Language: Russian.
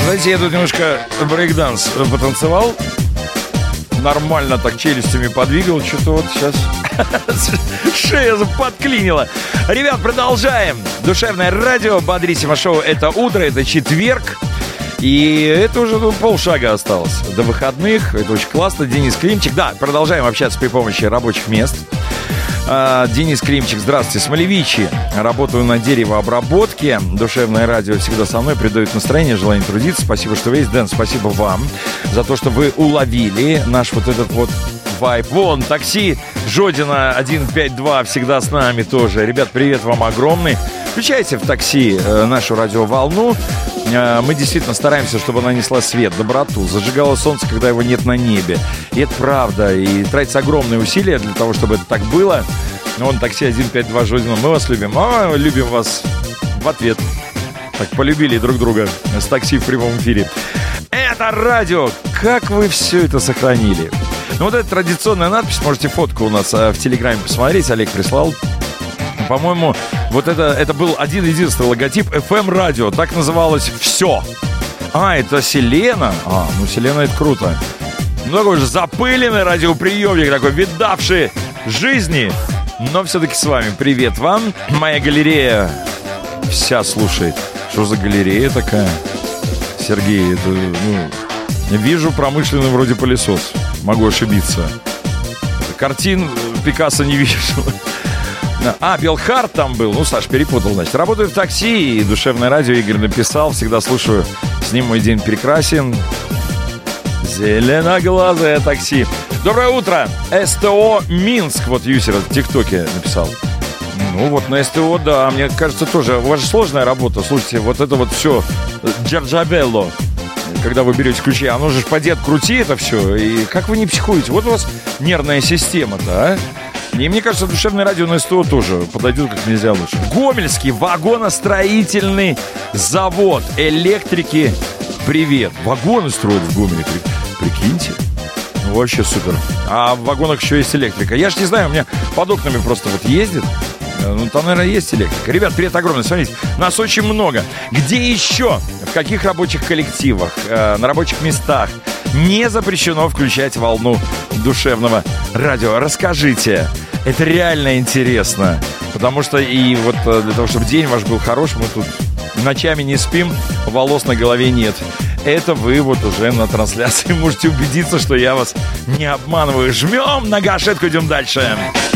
Знаете, я тут немножко брейкданс потанцевал. Нормально так челюстями подвигал. Что-то вот сейчас шея подклинила. Ребят, продолжаем. Душевное радио, Бодрисимо шоу. Это утро, это четверг. И это уже полшага осталось до выходных. Это очень классно. Денис Климчик. Да, продолжаем общаться при помощи рабочих мест. Денис Климчик, здравствуйте. Смолевичи. Работаю на деревообработке. Душевное радио всегда со мной, придает настроение, желание трудиться. Спасибо, что вы есть. Дэн, спасибо вам за то, что вы уловили наш вот этот вот вайб. Вон, такси Жодина 152 всегда с нами тоже. Ребят, привет вам огромный. Включайте в такси нашу радиоволну. Мы действительно стараемся, чтобы она несла свет, доброту, зажигало солнце, когда его нет на небе. И это правда. И тратятся огромные усилия для того, чтобы это так было. Вон, такси 152 Жодина, мы вас любим. А любим вас в ответ. Так, полюбили друг друга с такси в прямом эфире. Это радио. Как вы все это сохранили? Ну, вот эта традиционная надпись. Можете фотку у нас в Телеграме посмотреть. Олег прислал. По-моему, вот это был один-единственный логотип FM-радио. Так называлось все. Это Селена. Ну Селена, это круто. Ну, такой же запыленный радиоприемник, такой видавший жизни. Но все-таки с вами. Привет вам. Моя галерея вся слушает. Что за галерея такая? Сергей, это, вижу промышленный вроде пылесос. Могу ошибиться. Картин Пикассо не вижу. Белхард там был. Ну, Саш, перепутал, значит. Работаю в такси, и душевное радио Игорь написал. Всегда слушаю. С ним мой день прекрасен. Зеленоглазое такси. Доброе утро. СТО Минск. Вот юзер в ТикТоке написал. Ну, вот на СТО, да. Мне кажется, тоже. У вас же сложная работа. Слушайте, вот это вот все. Джорджабелло. Когда вы берете ключи, оно же подед крути это все. И как вы не психуете? Вот у вас нервная система-то, а? И мне кажется, душевное радио на СТО тоже подойдет как нельзя лучше. Гомельский вагоностроительный завод. Электрики, привет. Вагоны строят в Гомеле, прикиньте. Ну, вообще супер. А в вагонах еще есть электрика. Я ж не знаю, у меня под окнами просто вот ездит. Ну, там, наверное, есть электрика. Ребят, привет огромный. Смотрите, нас очень много. Где еще, в каких рабочих коллективах, на рабочих местах не запрещено включать волну душевного радио? Расскажите. Это реально интересно. Потому что и вот для того, чтобы день ваш был хорош, мы тут ночами не спим, волос на голове нет. Это вы вот уже на трансляции можете убедиться, что я вас не обманываю. Жмем на гашетку, идем дальше.